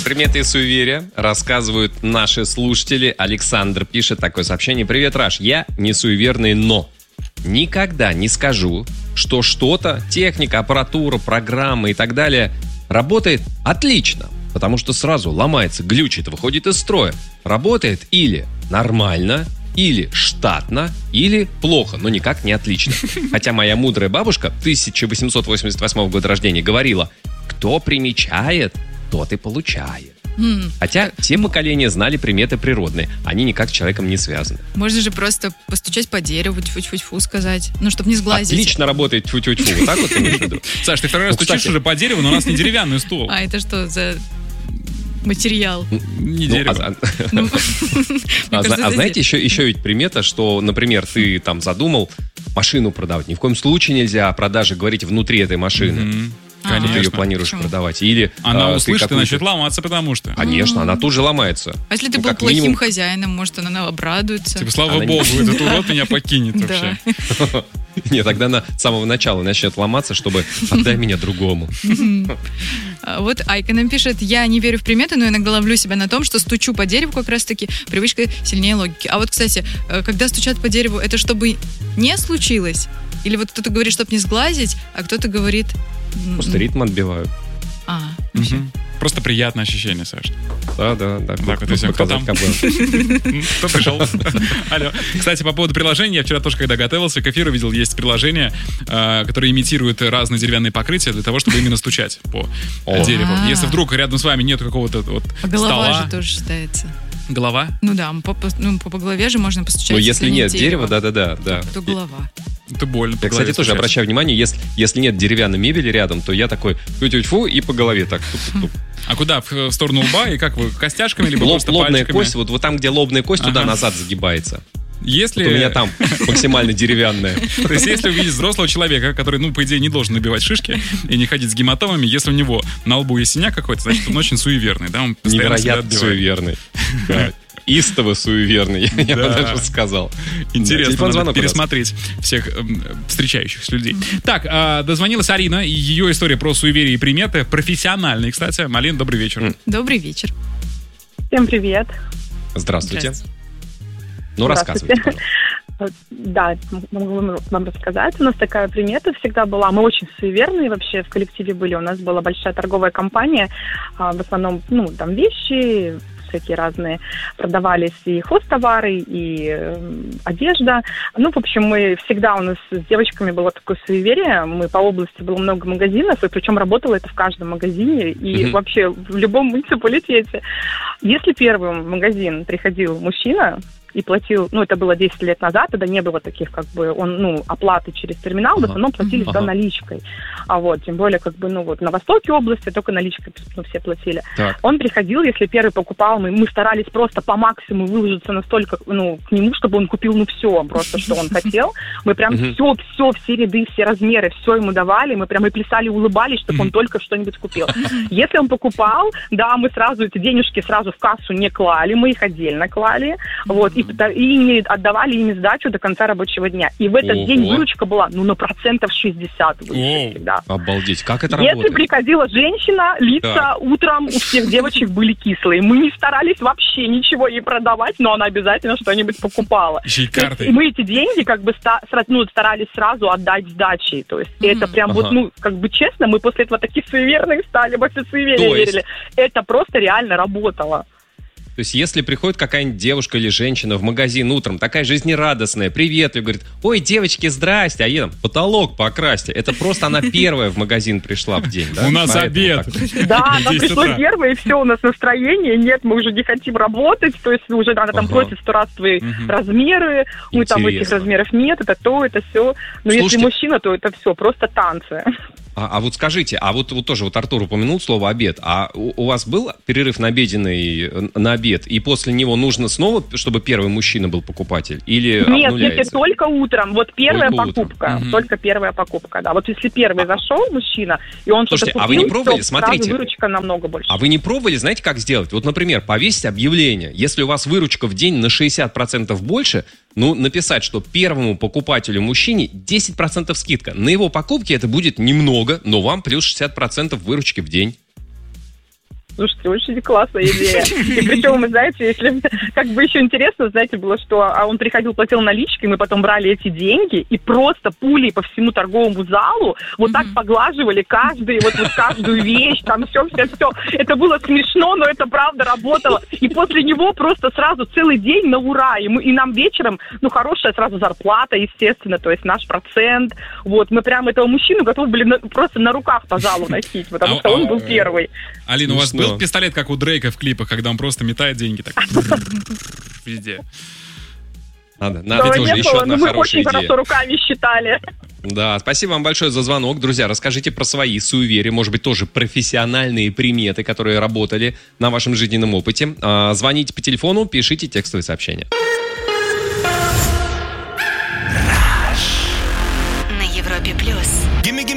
приметы и суеверия рассказывают наши слушатели. Александр пишет такое сообщение. Привет, Раш, я не суеверный, но никогда не скажу, что что-то, техника, аппаратура, программа и так далее работает отлично, потому что сразу ломается, глючит, выходит из строя. Работает или нормально, или штатно, или плохо, но никак не отлично. Хотя моя мудрая бабушка 1888 года рождения говорила: кто примечает, тот и получает. Хотя все поколения знали приметы природные. Они никак с человеком не связаны. Можно же просто постучать по дереву, тьфу-тьфу-тьфу сказать. Ну, чтобы не сглазить. Отлично работает тьфу-тьфу-тьфу. Вот так вот ты имеешь в виду? Саш, ты второй раз стучишь уже по дереву, но у нас не деревянный стул. А это что за материал? Не дерево. А знаете, еще ведь примета, что, например, ты там задумал машину продавать. Ни в коем случае нельзя о продаже говорить внутри этой машины. Конечно. Ты ее планируешь продавать. Или она услышит и начнет ломаться, потому что... Конечно, она тут же ломается. А если ты был плохим хозяином, может, она обрадуется? Типа, слава богу, этот урод меня покинет вообще. Нет, тогда она с самого начала начнет ломаться, чтобы отдай меня другому. Вот Айка нам пишет: я не верю в приметы, но иногда ловлю себя на том, что стучу по дереву, как раз-таки привычка сильнее логики. А вот, кстати, когда стучат по дереву, это чтобы не случилось? Или вот кто-то говорит, чтобы не сглазить, а кто-то говорит... Просто ритм отбивают. Просто приятное ощущение, Саш. Да. Так, вот кто там? Кто пришел? Алло. Кстати, по поводу приложения, я вчера тоже, когда готовился к эфиру, видел, есть приложение, которое имитирует разные деревянные покрытия для того, чтобы именно стучать по дереву. Если вдруг рядом с вами нет какого-то вот стола... Голова же тоже считается. Голова? Ну да, по голове же можно постучать. Но если нет дерева, да. То голова. Это больно. Я, кстати, тоже обращаю внимание, если нет деревянной мебели рядом, то я такой тьфу-тьфу и по голове так. А куда? В сторону лба? И как вы, костяшками либо просто лобная пальчиками? Кость, вот там, где лобная кость, туда назад загибается. Если... Вот у меня там максимально деревянная. То есть, если увидеть взрослого человека, который, по идее, не должен набивать шишки и не ходить с гематомами, если у него на лбу есть синяк какой-то, значит, он очень суеверный, да? Он невероятно суеверный. Истово суеверный, я бы даже сказал. Интересно, надо пересмотреть всех встречающихся людей. Так, дозвонилась Арина, и ее история про суеверие и приметы, профессиональные, кстати. Алин, добрый вечер. Добрый вечер. Всем привет. Здравствуйте. Ну, рассказывайте, Да, могу вам рассказать. У нас такая примета всегда была. Мы очень суеверные вообще в коллективе были. У нас была большая торговая компания. В основном, там вещи всякие разные продавались, и хозтовары, и одежда. В общем, у нас с девочками было такое суеверие. Мы по области было много магазинов, и причем работало это в каждом магазине, и вообще в любом муниципалитете. Если первым в магазин приходил мужчина и платил, это было 10 лет назад, тогда не было таких, оплаты через терминал, в основном платили всегда наличкой. Тем более, на востоке области только наличкой все платили. Так. Он приходил, если первый покупал, мы старались просто по максимуму выложиться настолько, к нему, чтобы он купил, все, просто, что он хотел. Мы прям все ряды, все размеры, все ему давали, мы прям и плясали, улыбались, чтобы он только что-нибудь купил. Если он покупал, да, мы сразу эти денежки сразу в кассу не клали, мы их отдельно клали, и не отдавали ими сдачу до конца рабочего дня. И в этот день выручка была, на 60% выше всегда. Обалдеть, как это работает? Если приходила женщина, лица утром у всех девочек были кислые. Мы не старались вообще ничего ей продавать, но она обязательно что-нибудь покупала. И мы эти деньги старались сразу отдать сдачей. То есть это прям честно, мы после этого такие суеверные стали, во все суеверия верили. Это просто реально работало. То есть, если приходит какая-нибудь девушка или женщина в магазин утром, такая жизнерадостная, приветливая, говорит: ой, девочки, здрасте, а ей там потолок покрасьте. Это просто она первая в магазин пришла в день, да? У нас обед. Да, она пришла первая, и все, у нас настроение, нет, мы уже не хотим работать, то есть уже она там просит 100 раз твои размеры, мы там этих размеров нет, это то, это все. Но если мужчина, то это все, просто танцы. А вот скажите, вот тоже Артур упомянул слово «обед», а у вас был перерыв на обед, и после него нужно снова, чтобы первый мужчина был покупатель? Или нет, обнуляется? если только утром, первая покупка, только первая покупка, да. Вот если первый зашел мужчина, и он что-то купил, а вы не пробовали? то Смотрите, сразу выручка намного больше. А вы не пробовали, знаете, как сделать? Вот, например, повесить объявление. Если у вас выручка в день на 60% больше, написать, что первому покупателю мужчине 10% скидка. На его покупки это будет немного, но вам плюс 60% выручки в день. Слушайте, очень классная идея. И причем, вы знаете, если как бы еще интересно, знаете, было, что он приходил, платил наличкой, мы потом брали эти деньги и просто пулей по всему торговому залу вот так поглаживали каждую вещь, там все. Это было смешно, но это правда работало. И после него просто сразу целый день на ура. И нам вечером, хорошая сразу зарплата, естественно, то есть наш процент. Вот, мы прям этого мужчину готовы были просто на руках по залу носить, потому что он был первый. Алина, у вас был пистолет, как у Дрейка в клипах, когда он просто метает деньги так везде? Надо тоже еще одна хорошая идея. Мы очень хорошо руками считали. Да, спасибо вам большое за звонок. Друзья, расскажите про свои суеверия, может быть, тоже профессиональные приметы, которые работали на вашем жизненном опыте. Звоните по телефону, пишите текстовые сообщения.